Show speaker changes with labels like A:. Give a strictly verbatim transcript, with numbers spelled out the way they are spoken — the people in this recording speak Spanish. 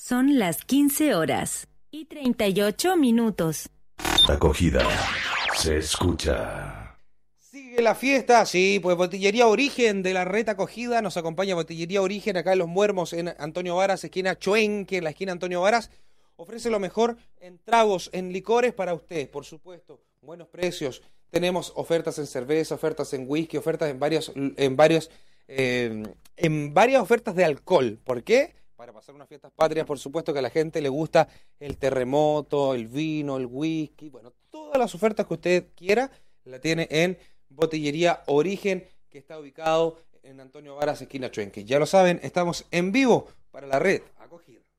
A: Son las quince horas y treinta y ocho minutos.
B: Acogida se escucha.
C: Sigue la fiesta, sí, pues Botillería Origen de la Red Acogida, nos acompaña Botillería Origen acá en Los Muermos, en Antonio Varas, esquina Choenque, en la esquina Antonio Varas. Ofrece lo mejor en tragos, en licores para usted, por supuesto, buenos precios. Tenemos ofertas en cerveza, ofertas en whisky, ofertas en varios, en varios, eh, en varias ofertas de alcohol. ¿Por qué? Para pasar unas fiestas patrias, por supuesto que a la gente le gusta el terremoto, el vino, el whisky, bueno, todas las ofertas que usted quiera la tiene en Botillería Origen, que está ubicado en Antonio Varas, esquina Chuenque. Ya lo saben, estamos en vivo para la Red Acogida.